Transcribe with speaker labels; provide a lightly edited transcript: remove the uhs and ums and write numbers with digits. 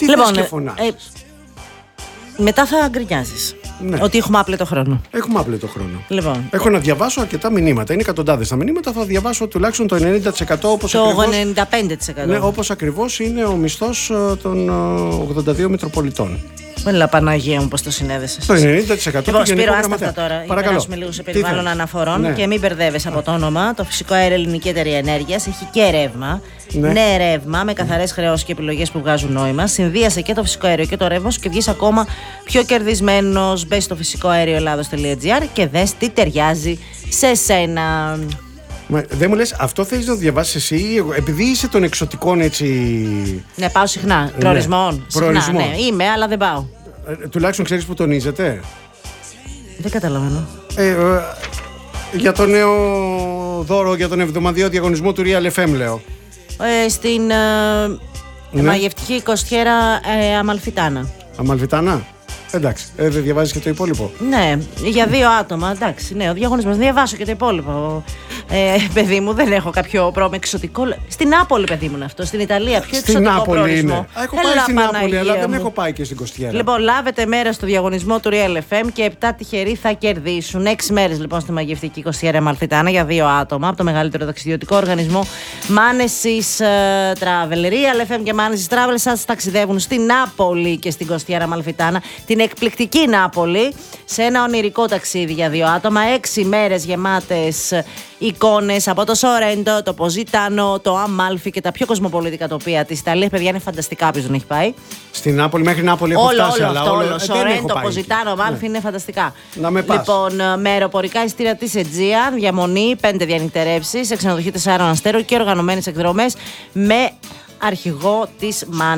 Speaker 1: Τι θες και φωνάζεις.
Speaker 2: Μετά θα γκρινιάζεις.
Speaker 1: Ναι.
Speaker 2: Ότι έχουμε άπλετο χρόνο.
Speaker 1: Έχουμε άπλετο χρόνο.
Speaker 2: Λοιπόν.
Speaker 1: Έχω να διαβάσω αρκετά μηνύματα. Είναι εκατοντάδες τα μηνύματα. Θα διαβάσω τουλάχιστον το 90% όπως
Speaker 2: Το
Speaker 1: ακριβώς.
Speaker 2: 95%.
Speaker 1: Ναι, όπως ακριβώς είναι ο μισθός των 82 Μητροπολιτών.
Speaker 2: Έλα Παναγία μου, πώς το συνέδεσες.
Speaker 1: Το 90%
Speaker 2: Λοιπόν,
Speaker 1: του Γενικού
Speaker 2: Σπύρο, άστα
Speaker 1: Γραμματέα.
Speaker 2: αυτά τώρα.
Speaker 1: Παρακαλώ.
Speaker 2: Περάσουμε λίγο σε περιβάλλον αναφορών.
Speaker 1: Ναι.
Speaker 2: Και μην μπερδεύεσαι από το όνομα. Το Φυσικό Αέριο Ελληνική Εταιρεία Ενέργειας έχει και ρεύμα.
Speaker 1: Ναι.
Speaker 2: Ρεύμα με καθαρές χρεώσεις και επιλογές που βγάζουν νόημα. Συνδύασε και το φυσικό αέριο και το ρεύμα σου και βγεις ακόμα πιο κερδισμένος. Μπες στο φυσικοαέρioελλάδος.gr και δες τι ταιριάζει σε σένα.
Speaker 1: Δεν μου λες, αυτό θέλεις να το διαβάσεις εσύ ή επειδή είσαι των εξωτικών έτσι.
Speaker 2: Ναι, πάω συχνά. Προορισμών. Συχνά, ναι. Είμαι, αλλά δεν πάω.
Speaker 1: Τουλάχιστον ξέρεις που τονίζεται.
Speaker 2: Δεν καταλαβαίνω.
Speaker 1: Για το νέο δώρο για τον εβδομαδιαίο διαγωνισμό του Real FM, λέω.
Speaker 2: Στην μαγευτική κοστιέρα Αμαλφιτάνα.
Speaker 1: Αμαλφιτάνα. Εντάξει, δεν διαβάζεις και το υπόλοιπο.
Speaker 2: Ναι, για 2 άτομα. Εντάξει, ναι, ο διαγωνισμός. Διαβάσω και το υπόλοιπο. Παιδί μου, δεν έχω κάποιο πρόμο εξωτικό. Στην Νάπολη, παιδί μου, είναι αυτό. Στην Ιταλία, πιο εξωτικό προορισμό.
Speaker 1: Έχω πάει στην Νάπολη, αλλά δεν έχω πάει και στην Κοστιέρα.
Speaker 2: Λοιπόν, λάβετε μέρος στο διαγωνισμό του Real FM και 7 τυχεροί θα κερδίσουν. 6 μέρες λοιπόν στη μαγευτική Κοστιέρα Αμαλφιτάνα για 2 άτομα από το μεγαλύτερο ταξιδιωτικό οργανισμό Manesis Travel. Real FM και Manesis Travel σας ταξιδεύουν στην Νάπολη και στην Κοστιέρα Αμαλφιτάνα. Την εκπληκτική Νάπολη σε ένα ονειρικό ταξίδι για 2 άτομα. 6 μέρες γεμάτες εικόνες από το Σορέντο, το Ποζιτάνο, το Αμάλφι και τα πιο κοσμοπολίτικα τοπία της Ιταλίας. Παιδιά, είναι φανταστικά. Ποιος δεν έχει πάει.
Speaker 1: Στην Νάπολη, μέχρι Νάπολη έχω φτάσει.
Speaker 2: Όλο αυτό, όλο. Σορέντο, Ποζιτάνο, Αμάλφι είναι φανταστικά.
Speaker 1: Να με πας.
Speaker 2: Λοιπόν, με αεροπορικά εισιτήρια της Aegean, διαμονή, 5 διανυκτερεύσεις, σε ξενοδοχείο 4 αστέρων και οργανωμένες εκδρομές με αρχηγό της